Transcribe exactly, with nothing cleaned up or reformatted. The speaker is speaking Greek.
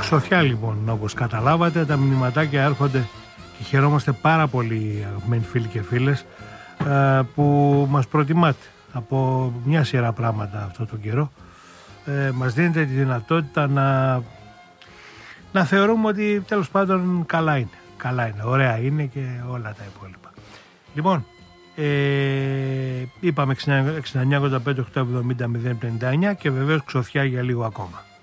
Ξωθιά λοιπόν, όπως καταλάβατε, τα μηνυματάκια έρχονται και χαιρόμαστε πάρα πολύ, αγαπημένοι φίλοι και φίλες, που μας προτιμάτε από μια σειρά πράγματα αυτό τον καιρό. Ε, μας δίνετε τη δυνατότητα να, να θεωρούμε ότι τέλος πάντων καλά είναι. Καλά είναι, ωραία είναι και όλα τα υπόλοιπα. Λοιπόν, ε, είπαμε εξήντα εννιά ογδόντα πέντε οκτακόσια εβδομήντα μηδέν πενήντα εννιά και βεβαίως Ξωθιά για λίγο ακόμα.